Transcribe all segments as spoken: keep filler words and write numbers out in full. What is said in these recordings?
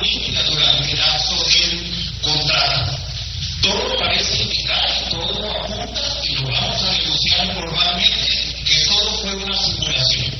y natural que da sobre el contrato. Todo parece indicar y todo apunta, y lo vamos a negociar formalmente, que todo fue una simulación.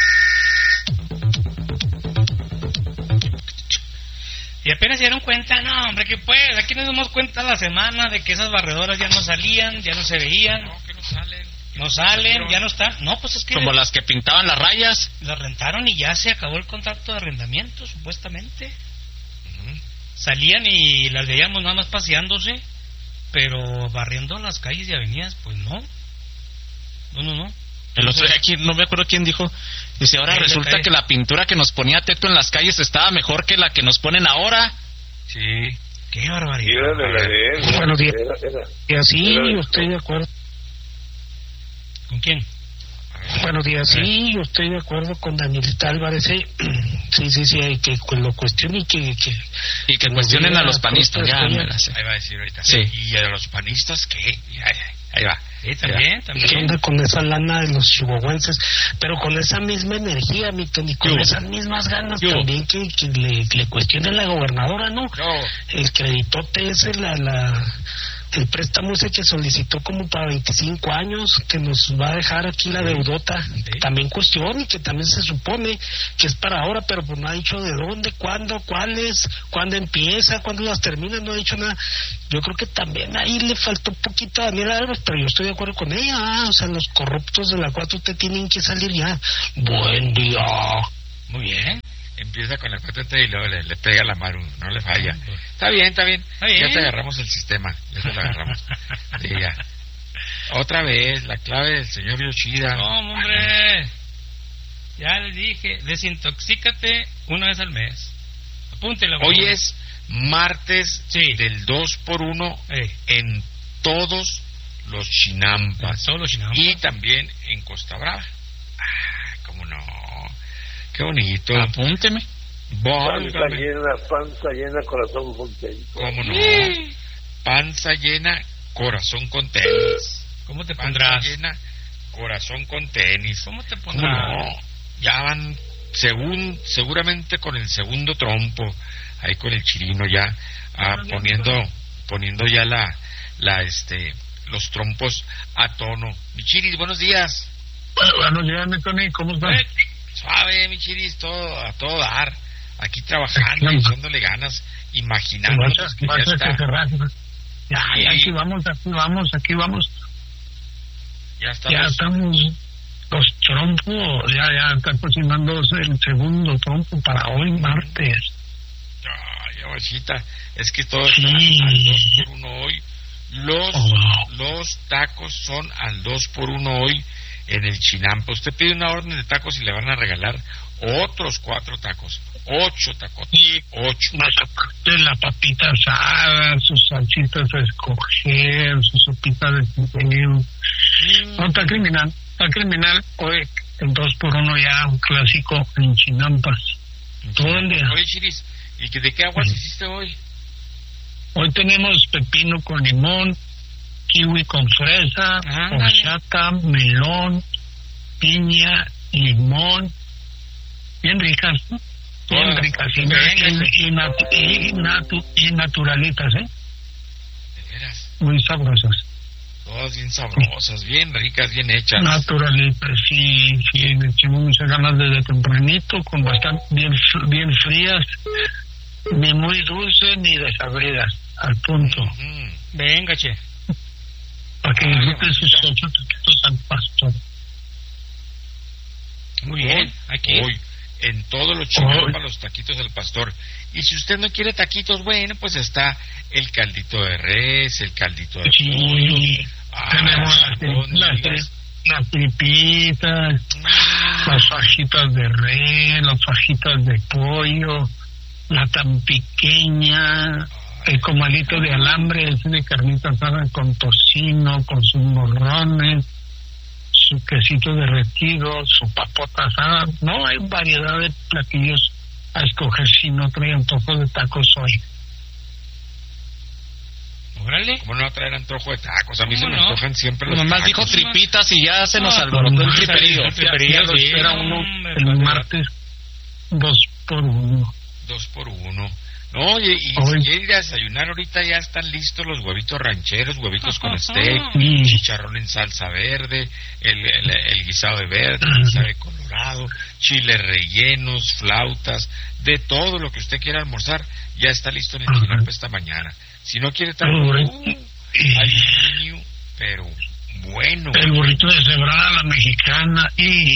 Y apenas se dieron cuenta, no, hombre, que pues, aquí nos dimos cuenta la semana de que esas barredoras ya no salían, ya no se veían. No, que no salen. No salen, ya no están. No, pues es que... Como las que pintaban las rayas. Las rentaron y ya se acabó el contrato de arrendamiento, supuestamente. Uh-huh. Salían y las veíamos nada más paseándose, pero barriendo las calles y avenidas, pues no. No, no, no. El otro día, aquí, no me acuerdo quién dijo, dice, ahora resulta que la pintura que nos ponía Teto en las calles estaba mejor que la que nos ponen ahora. Sí. Qué barbaridad. Era de la de él. Buenos días. Era, era, y así, era de... yo estoy de acuerdo. ¿Con quién? Buenos días, sí, yo estoy de acuerdo con Danielita Álvarez. ¿eh? Sí, sí, sí, hay que lo cuestione y que... que y que cuestionen a los panistas, ya. Ahí va a decir ahorita. Sí. ¿Y a los panistas qué? Ya, ya, ahí va. Sí, también, también. ¿Qué onda con esa lana de los chihuahuenses? Pero con esa misma energía, mi Tony, con ¿Qué? esas mismas ganas ¿Qué? también que, que le, le cuestione a la gobernadora, ¿no? No. El creditote ese, la, la, el préstamo ese que solicitó como para veinticinco años, que nos va a dejar aquí la deudota. Sí. También cuestiona y que también se supone que es para ahora, pero pues no ha dicho de dónde, cuándo, cuáles, cuándo empieza, cuándo las termina, no ha dicho nada. Yo creo que también ahí le faltó un poquito a Daniela Álvarez, pero yo estoy de acuerdo con ella. Ah, o sea, los corruptos de la cuatro T tienen que salir ya. Buen día. Muy bien. Empieza con la cuatro T y luego le, le pega la Maru, no le falla. Está bien, está bien. Está bien. Ya te agarramos el sistema, ya te lo agarramos. Sí, ya. Otra vez, la clave del señor Yoshida. No, hombre. Ya les dije, desintoxícate una vez al mes. Apúntelo. Hoy es martes sí. del dos por uno hey. en todos los chinampas. En todos los chinampas. Y también en Costa Brava. Ah, cómo no. Qué bonito. Apúnteme. Panza llena, panza llena, corazón contento. ¿Cómo no? Sí. Panza llena, corazón con tenis. ¿Cómo te pondrás? Panza llena, corazón con tenis. ¿Cómo te pondrás? ¿Cómo no? Ya van, según, seguramente con el segundo trompo, ahí con el chirino ya, ah, poniendo, poniendo ya la, la, este, los trompos a tono. Mi chiris, buenos días. Bueno, buenos días, mi Tony, ¿cómo estás? Eh, suave, mi chiris, todo, a todo dar. Aquí trabajando, echándole ganas, imaginando que ya está. Ya, ya, aquí vamos, aquí vamos, aquí vamos. Ya estamos. Ya estamos, los trompos, ya, ya están cocinándose el segundo trompo para hoy, martes. Ay, abuelita, es que todo sí. está al dos por uno hoy. Los, oh, wow. los tacos son al dos por uno hoy en el Chinampa. Usted pide una orden de tacos y le van a regalar otros cuatro tacos. Ocho tacos. Sí. Ocho. De la papita asada, sus salsitas a escoger, su sopita de fideo. Mm. No, está criminal. Está criminal. Hoy el dos por uno ya un clásico en Chinampas. Todo el día. Oye, Chiris, ¿y que de qué aguas sí. hiciste hoy? Hoy tenemos pepino con limón, kiwi con fresa, ah, horchata, melón, piña, limón. Bien ricas, bien oh, ricas y, y, y, natu, y, natu, y naturalitas, ¿eh? ¿De veras? Muy sabrosas. Todas bien sabrosas, bien ricas, bien hechas. Naturalitas, sí, sí, le echamos muchas ganas desde tempranito, con bastante, bien, bien frías, ni muy dulces ni desabridas, al punto. Uh-huh. Venga, che. Para que disfruten sus ocho taquitos al pastor. Muy bien, aquí. Hoy, en todos los Chinampas, los taquitos al pastor. Y si usted no quiere taquitos, bueno, pues está el caldito de res, el caldito de sí, pollo. Ah, tenemos las, las, las tripitas, ah, las fajitas de res, las fajitas de pollo, la tan pequeña, el comalito de alambre, ese de carnita asada con tocino, con sus morrones, su quesito derretido, su papota asada. No, hay variedad de platillos a escoger si no trae antojo de tacos hoy. Órale. ¿Cómo no va a traer antojo de tacos? A mí se me no? antojan siempre los Nomás tacos. dijo tripitas y ya se nos no, alborotó el triperío. El triperío sí, era uno el martes dos por uno. Dos por uno. No, y, y si quiere ir a desayunar ahorita ya están listos los huevitos rancheros, huevitos con steak, Mm. chicharrón en salsa verde, el, el, el guisado de verde, el guisado de colorado, chiles rellenos, flautas, de todo lo que usted quiera almorzar, ya está listo en el Ajá. Chinampa esta mañana. Si no quiere tal, El uh, burrito. hay un menú, pero bueno, El burrito de cebrada, la mexicana, y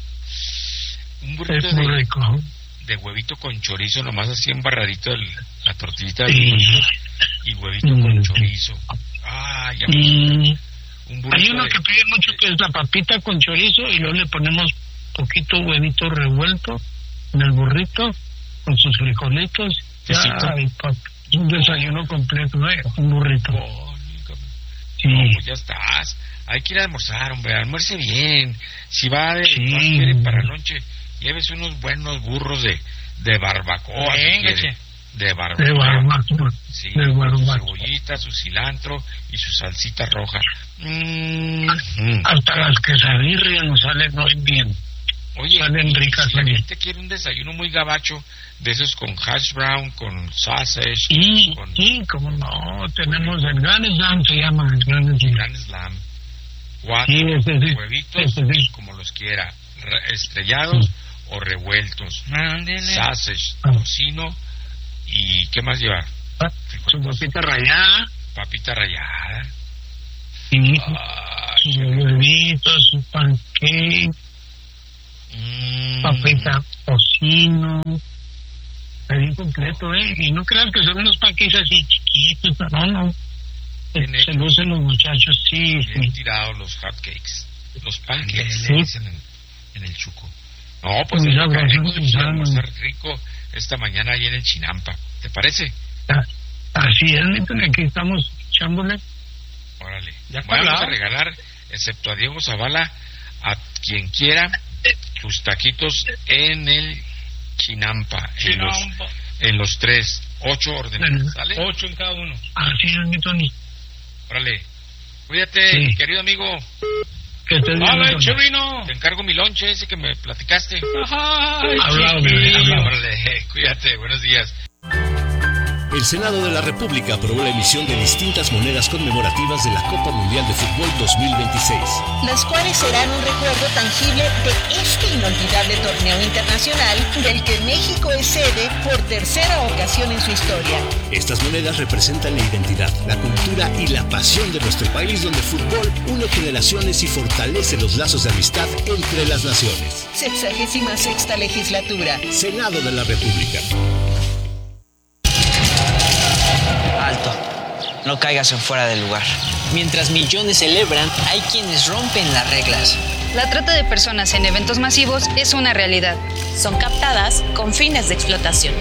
un burrito es muy de, rico. de huevito con chorizo, nomás así embarradito el, la tortillita de Sí. huevito, y huevito con Mm. chorizo. Ah, ya. Y Un hay burrito uno de- que pide mucho que es la papita con chorizo y luego le ponemos poquito huevito revuelto en el burrito con sus frijolitos. Ya, Quesito. ay, pap- un desayuno completo, ¿eh? Un burrito. Oh, Sí. no, pues ya estás. Hay que ir a almorzar, hombre. Almuerce bien. Si va de Sí. no quiere para noche, lleves unos buenos burros de, de barbacoa. si Venga, quiere. che. De barbacoa. De barbacoa. Sí, De con su barbacoa. cebollita, su cilantro y su salsita roja. Mm, mm. Hasta las quesadillas nos salen muy bien. Oye, Salen y ricas, si la sí. gente quiere un desayuno muy gabacho, de esos con hash brown, con sausage, Y, con y como no, tenemos el Gran Slam, se llama el Gran Slam. Grand Slam, cuatro Sí, ese sí, huevitos, ese sí. como los quiera, re- estrellados Sí. o revueltos, Ándele. sausage, Ah. tocino y ¿qué más lleva? Ah, Su papita rallada, Papita rallada. y Ay, sus qué rico. huevitos, su pancake, Mm. papita, tocino. Está bien completo, ¿eh? Y no creas que son unos pancakes así chiquitos, no, no. Bien Se, se hecho. lucen los muchachos, sí, Bien sí. tirados los hotcakes, los pancakes, Sí. le dicen en, en el Chuco. No, pues Muy es lo que sabroso, haremos, muy ir a sabroso. almorzar rico esta mañana ahí en el Chinampa. ¿Te parece? Ah, Así es, Milton, aquí estamos echándole. Órale. Ya está Vamos hablado. a regalar, excepto a Diego Zavala, a quien quiera, sus taquitos en el Chinampa. En los, Chinampa. en los tres, ocho órdenes. ¿Sale? Ocho en cada uno. Así es, mi Tony. Órale. Cuídate, Sí. mi querido amigo. Que estés bien, ¡Hola, mi Tony. Chirino! Te encargo mi lonche ese que me platicaste. ¡Ay, Hablado, chiquillo! bebé, hablado. Órale, cuídate, buenos días. El Senado de la República aprobó la emisión de distintas monedas conmemorativas de la Copa Mundial de Fútbol dos mil veintiséis. Las cuales serán un recuerdo tangible de este inolvidable torneo internacional del que México es sede por tercera ocasión en su historia. Estas monedas representan la identidad, la cultura y la pasión de nuestro país, donde el fútbol une generaciones y fortalece los lazos de amistad entre las naciones. Sexagésima sexta legislatura. Senado de la República. Alto, no caigas en fuera del lugar. Mientras millones celebran, hay quienes rompen las reglas. La trata de personas en eventos masivos es una realidad. Son captadas con fines de explotación.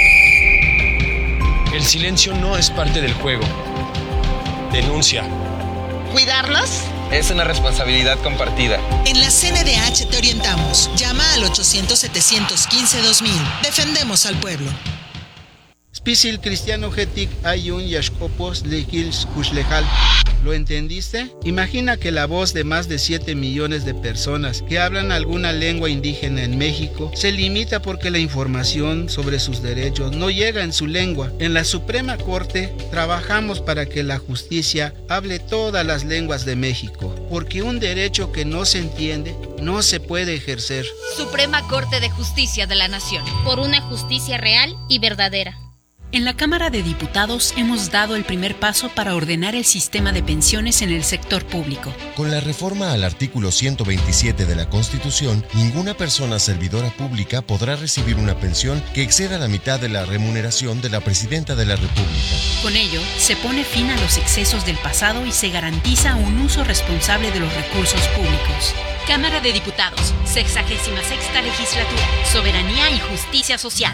El silencio no es parte del juego. Denuncia. ¿Cuidarlos? Es una responsabilidad compartida. En la C N D H te orientamos. Llama al ochocientos, setecientos quince, dos mil. Defendemos al pueblo. Spisil cristiano getik ayun yashkopos lekils kushlejal. ¿Lo entendiste? Imagina que la voz de más de siete millones de personas que hablan alguna lengua indígena en México se limita porque la información sobre sus derechos no llega en su lengua. En la Suprema Corte trabajamos para que la justicia hable todas las lenguas de México, porque un derecho que no se entiende no se puede ejercer. Suprema Corte de Justicia de la Nación. Por una justicia real y verdadera. En la Cámara de Diputados hemos dado el primer paso para ordenar el sistema de pensiones en el sector público. Con la reforma al artículo ciento veintisiete de la Constitución, ninguna persona servidora pública podrá recibir una pensión que exceda la mitad de la remuneración de la Presidenta de la República. Con ello, se pone fin a los excesos del pasado y se garantiza un uso responsable de los recursos públicos. Cámara de Diputados, sexagésima sexta legislatura. Soberanía y justicia social.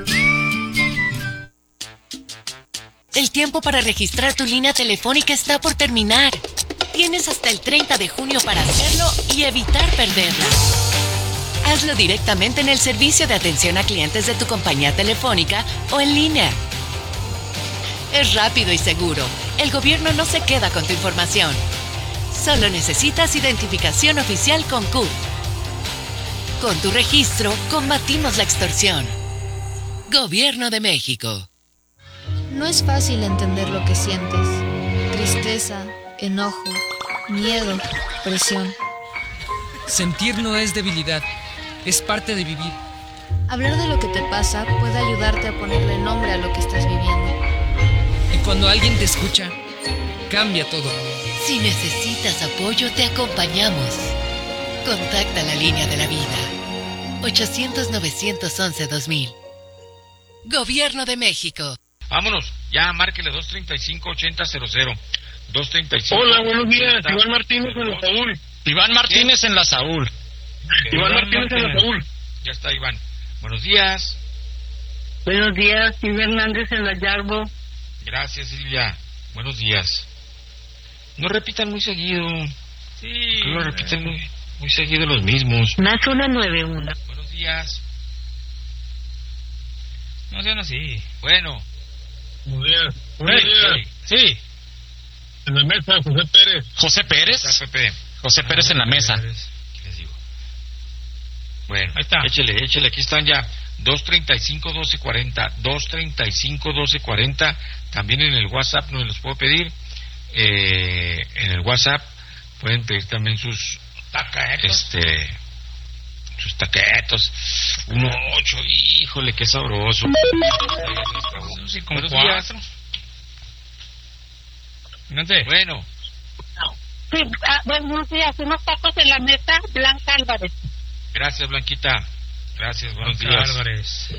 El tiempo para registrar tu línea telefónica está por terminar. Tienes hasta el treinta de junio para hacerlo y evitar perderla. Hazlo directamente en el servicio de atención a clientes de tu compañía telefónica o en línea. Es rápido y seguro. El gobierno no se queda con tu información. Solo necesitas identificación oficial con C U R. Con tu registro, combatimos la extorsión. Gobierno de México. No es fácil entender lo que sientes. Tristeza, enojo, miedo, presión. Sentir no es debilidad, es parte de vivir. Hablar de lo que te pasa puede ayudarte a ponerle nombre a lo que estás viviendo. Y cuando alguien te escucha, cambia todo. Si necesitas apoyo, te acompañamos. Contacta la línea de la vida. ochocientos, novecientos once, dos mil. Gobierno de México. Vámonos, ya márquele dos treinta y cinco, ochenta, cero cero. dos treinta y cinco. Hola, buenos días. Iván Martínez en la Saúl. Iván Martínez en la Saúl. Iván Martínez en la Saúl. Ya está, Iván. Buenos días. Buenos días, Silvia Hernández en la Yarbo. Gracias, Silvia. Buenos días. No repitan muy seguido. Sí. No repitan muy, muy seguido los mismos. Más una nueve uno. Buenos días. No sean así. Bueno. Buenos días. Buenos Hey, días. hey, sí. En la mesa, José Pérez. José Pérez. Está Pepe. José Pérez en la mesa. ¿Qué les digo? Bueno, ahí está. Échele, échele. Aquí están ya. dos treinta y cinco, doce cuarenta. dos treinta y cinco, doce cuarenta. También en el WhatsApp nos los puedo pedir. Eh, en el WhatsApp pueden pedir también sus taquetos. Este, sus taquetos. uno ocho, híjole, qué sabroso. Sí, con Buenos cuatro. días. Fíjate. Bueno. Sí, ah, buenos días. Unos tacos en la mesa, Blanca Álvarez. Gracias, Blanquita. Gracias, buenos Blanca días. Álvarez.